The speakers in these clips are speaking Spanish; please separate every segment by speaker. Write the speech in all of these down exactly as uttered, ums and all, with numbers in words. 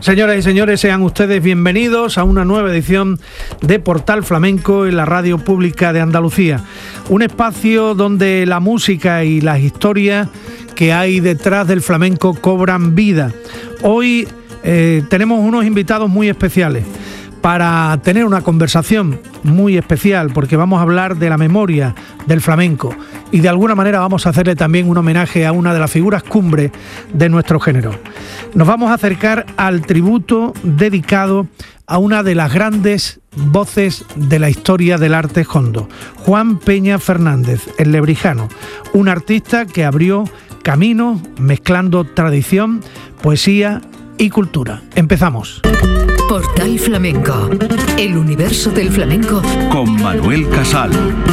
Speaker 1: Señoras y señores, sean ustedes bienvenidos a una nueva edición de Portal Flamenco en la Radio Pública de Andalucía. Un espacio donde la música y las historias que hay detrás del flamenco cobran vida. Hoy eh, tenemos unos invitados muy especiales para tener una conversación muy especial, porque vamos a hablar de la memoria del flamenco y de alguna manera vamos a hacerle también un homenaje a una de las figuras cumbre de nuestro género. Nos vamos a acercar al tributo dedicado a una de las grandes voces de la historia del arte jondo, Juan Peña Fernández, el lebrijano, un artista que abrió camino mezclando tradición, poesía y cultura. Empezamos.
Speaker 2: Portal Flamenco, el universo del flamenco
Speaker 3: con Manuel Casal.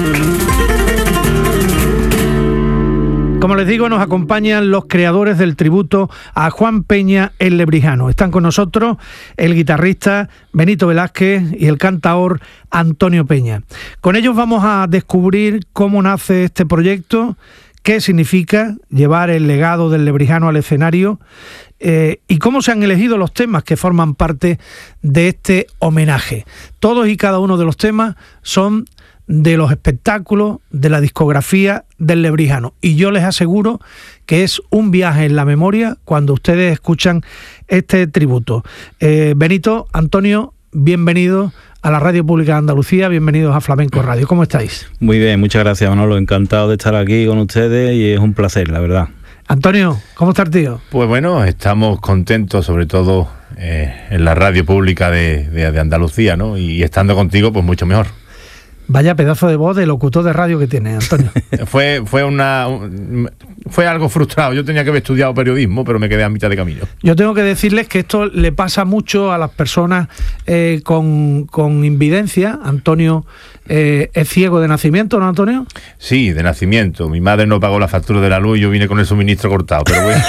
Speaker 1: Como les digo, nos acompañan los creadores del tributo a Juan Peña el Lebrijano. Están con nosotros el guitarrista Benito Velázquez y el cantaor Antonio Peña. Con ellos vamos a descubrir cómo nace este proyecto, qué significa llevar el legado del lebrijano al escenario eh, y cómo se han elegido los temas que forman parte de este homenaje. Todos y cada uno de los temas son de los espectáculos de la discografía del lebrijano y yo les aseguro que es un viaje en la memoria cuando ustedes escuchan este tributo. Eh, Benito, Antonio, bienvenidos a la Radio Pública de Andalucía, bienvenidos a Flamenco Radio. ¿Cómo estáis?
Speaker 4: Muy bien, muchas gracias, Manolo. Encantado de estar aquí con ustedes y es un placer, la verdad.
Speaker 1: Antonio, ¿cómo está el tío?
Speaker 5: Pues bueno, estamos contentos, sobre todo eh, en la Radio Pública de, de, de Andalucía, ¿no? Y estando contigo, pues mucho mejor.
Speaker 1: Vaya pedazo de voz de locutor de radio que tiene, Antonio.
Speaker 5: fue fue una un, fue algo frustrado. Yo tenía que haber estudiado periodismo, pero me quedé a mitad de camino.
Speaker 1: Yo tengo que decirles que esto le pasa mucho a las personas eh, con, con invidencia. Antonio eh, es ciego de nacimiento, ¿no, Antonio?
Speaker 5: Sí, de nacimiento. Mi madre no pagó la factura de la luz y yo vine con el suministro cortado, pero bueno.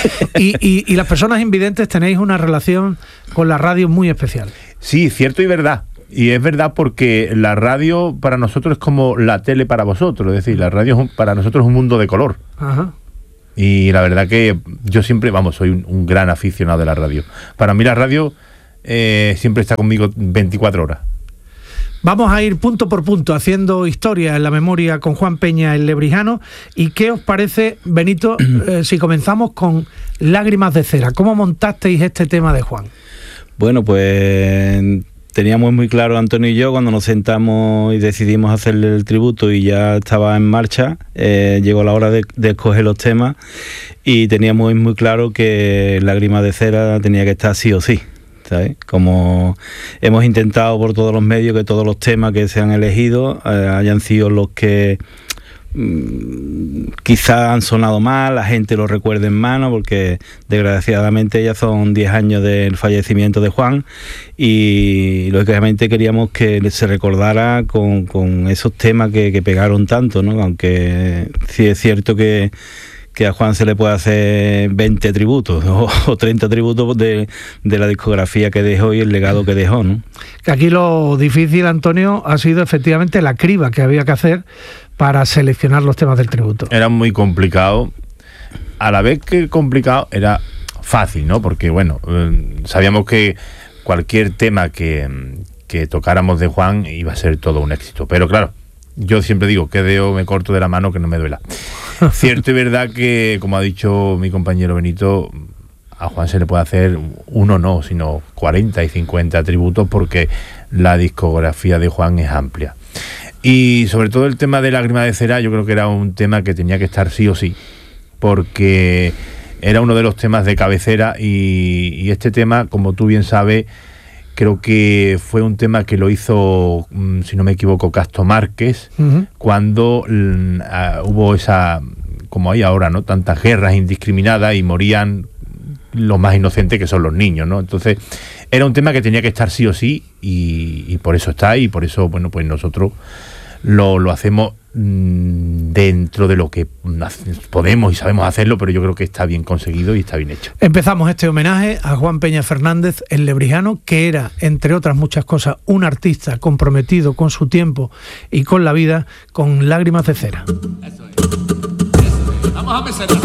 Speaker 1: y, y, y las personas invidentes tenéis una relación con la radio muy especial.
Speaker 5: Sí, cierto y verdad. Y es verdad porque la radio para nosotros es como la tele para vosotros, es decir, la radio es un, para nosotros es un mundo de color.
Speaker 1: Ajá.
Speaker 5: Y la verdad que yo siempre, vamos, soy un, un gran aficionado de la radio. Para mí la radio eh, siempre está conmigo veinticuatro horas.
Speaker 1: Vamos a ir punto por punto haciendo historia en la memoria con Juan Peña el Lebrijano. ¿Y qué os parece, Benito, eh, si comenzamos con Lágrimas de Cera? ¿Cómo montasteis este tema de Juan?
Speaker 4: Bueno, pues teníamos muy claro, Antonio y yo, cuando nos sentamos y decidimos hacerle el tributo y ya estaba en marcha, eh, llegó la hora de, de escoger los temas y teníamos muy claro que Lágrimas de Cera tenía que estar sí o sí, ¿sabes? Como hemos intentado por todos los medios que todos los temas que se han elegido eh, hayan sido los que quizás han sonado mal, la gente lo recuerde en mano, porque desgraciadamente ya son diez años del fallecimiento de Juan y lógicamente queríamos que se recordara con, con esos temas que, que pegaron tanto, ¿no? Aunque sí es cierto que que a Juan se le puede hacer veinte tributos o, o treinta tributos de, de la discografía que dejó y el legado que dejó, ¿no?
Speaker 1: Que aquí lo difícil, Antonio, ha sido efectivamente la criba que había que hacer para seleccionar los temas del tributo.
Speaker 5: Era muy complicado. A la vez que complicado, era fácil, ¿no? Porque, bueno, eh, sabíamos que cualquier tema que, que tocáramos de Juan iba a ser todo un éxito. Pero claro, yo siempre digo que dedo me corto de la mano que no me duela. Cierto y verdad que, como ha dicho mi compañero Benito, a Juan se le puede hacer uno no, sino cuarenta y cincuenta tributos porque la discografía de Juan es amplia. Y sobre todo el tema de Lágrimas de Cera, yo creo que era un tema que tenía que estar sí o sí, porque era uno de los temas de cabecera y, y este tema, como tú bien sabes, creo que fue un tema que lo hizo, si no me equivoco, Castro Márquez, uh-huh. cuando uh, hubo esa, como hay ahora, ¿no? Tantas guerras indiscriminadas y morían los más inocentes, que son los niños, ¿no? Entonces, era un tema que tenía que estar sí o sí y, y por eso está y por eso, bueno, pues nosotros lo, lo hacemos mmm, dentro de lo que podemos y sabemos hacerlo, pero yo creo que está bien conseguido y está bien hecho.
Speaker 1: Empezamos este homenaje a Juan Peña Fernández, el lebrijano, que era, entre otras muchas cosas, un artista comprometido con su tiempo y con la vida, con Lágrimas de Cera.
Speaker 6: Eso es. Eso es. Vamos a empezar.